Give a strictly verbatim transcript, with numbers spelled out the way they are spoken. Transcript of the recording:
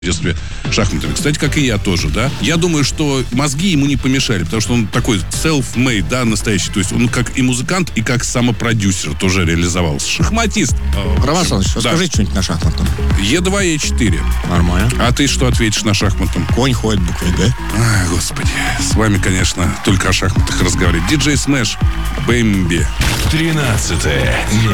в детстве шахматами. Кстати, как и я тоже, да. Я думаю, что мозги ему не помешали, потому что он такой self-made, да, настоящий. То есть он как и музыкант, и как самопродюсер тоже реализовался. Шахматист. Роман Александрович, расскажите да. что-нибудь на шахматном. Е два, Е четыре. Нормально. А ты что ответишь на шахматном? Конь ходит буквой Г. Ай, господи. С вами, конечно, только о шахматах разговаривать. Диджей Смэш, Бэмби. Тринадцатое.